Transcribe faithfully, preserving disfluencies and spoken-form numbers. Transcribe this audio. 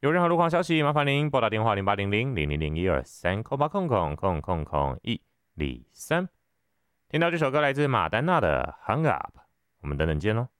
有任何路况消息，麻烦您拨打电话零八零零零零零一二三空八空空空空空一二三。听到这首歌来自马丹娜的《Hang Up》，我们等等见喽。